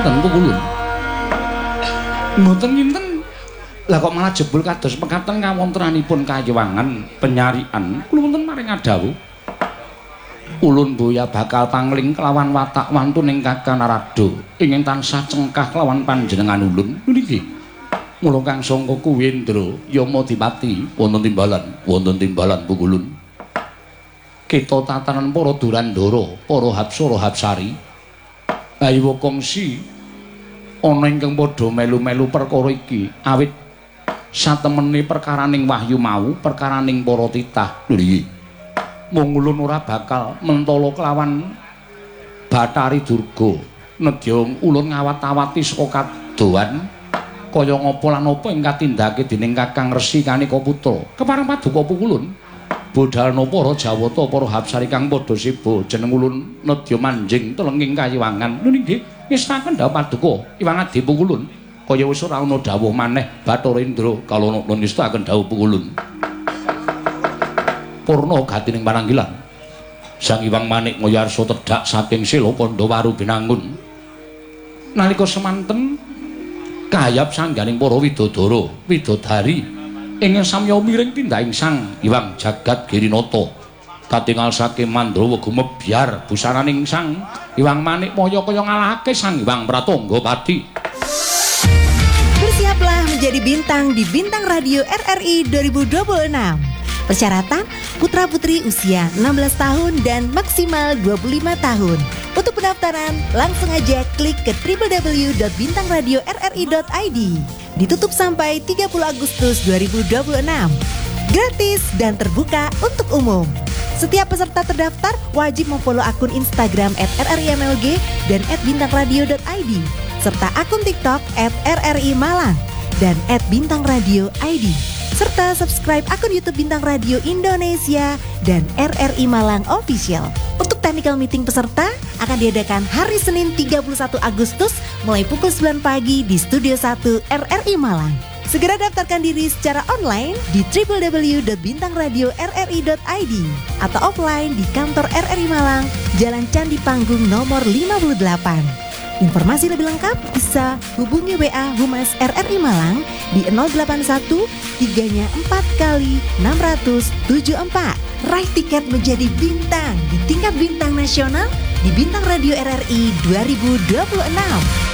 ngaten pukulun. Mboten nginten. Lah kok malah jebul kados mekaten kawontenanipun kayewangan penyarian kula wonten maring adawuh. Ulun boya bakal pangling kelawan watak wantun ing Kakang Narada ingin tansah cengkah kelawan panjenengan ulun. Nggih. Mula Kang Sangka Kuwendra Yamadipati wonten timbalan pukulun. Kita tatanan para Durandara, para Hapsara Hapsari. Ayo kongsi ana ingkang padha melu-melu perkara iki awit satemene perkaraning wahyu mau, perkaraning para titah. Nggih. Mung ulun ora bakal mentala kelawan Bathari Durga nedya ulun ngawat-awati saka kadohan kaya ngapa lan apa ing katindake dening Kakang Resi Kanika Putra. Kepareng paduka pukulun bodhalna para Jawata para Hapsari kang padha siba jeneng ulun nedya manjing telenging kayiwangan. Lho nggih ngestaken dawuh paduka Iwang Adi pukulun kaya wis ora ana dawuh maneh Bathara Indra kala nuwun ngestaken dawuh pukulun. Purna gatining pananggilan Sang Hyang Manik Mayarsa tedhak saking Sela Pandhawaru binangun nalika semanten kayap sangganing para widodari ing samya miring tindahing Sang Hyang Jagat Girinata katingal saking Mandrawa gumebyar busananing Sang Hyang Manik Maya kaya ngalahake Sang Hyang Pratanggapati. Bersiaplah menjadi bintang di Bintang Radio RRI 2026. Persyaratan putra-putri usia 16 tahun dan maksimal 25 tahun. Untuk pendaftaran, langsung aja klik ke www.bintangradiorri.id. Ditutup sampai 30 Agustus 2026. Gratis dan terbuka untuk umum. Setiap peserta terdaftar wajib memfollow akun Instagram @rrimlg dan @bintangradio.id serta akun TikTok @rrimalang dan @bintangradio.id. Serta subscribe akun YouTube Bintang Radio Indonesia dan RRI Malang Official. Untuk technical meeting peserta akan diadakan hari Senin 31 Agustus mulai pukul 9 pagi di Studio 1 RRI Malang. Segera daftarkan diri secara online di www.bintangradiorri.id atau offline di kantor RRI Malang, Jalan Candi Panggung nomor 58. Informasi lebih lengkap bisa hubungi WA Humas RRI Malang di 081 3-nya 4 kali 674. Raih tiket menjadi bintang di tingkat bintang nasional di Bintang Radio RRI 2026.